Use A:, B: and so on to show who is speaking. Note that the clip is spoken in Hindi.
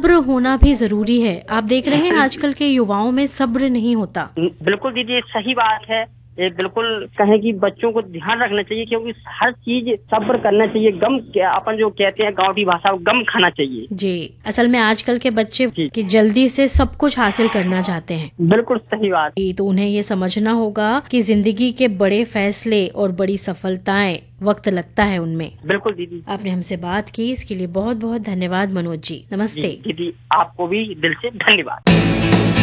A: सब्र होना भी जरूरी है। आप देख रहे हैं आजकल के युवाओं में सब्र नहीं होता।
B: बिल्कुल दीदी, सही बात है। ये बिल्कुल कहें कि बच्चों को ध्यान रखना चाहिए, क्योंकि हर चीज सब्र करना चाहिए। गम अपन जो कहते हैं गांव की भाषा, गम खाना चाहिए
A: जी। असल में आजकल के बच्चे कि जल्दी से सब कुछ हासिल करना चाहते हैं।
B: बिल्कुल सही बात।
A: तो उन्हें ये समझना होगा कि जिंदगी के बड़े फैसले और बड़ी सफलताएं वक्त लगता है उनमें।
B: बिल्कुल दीदी,
A: आपने हमसे बात की, इसके लिए बहुत बहुत धन्यवाद मनोज जी। नमस्ते
B: दीदी, आपको भी दिल से धन्यवाद।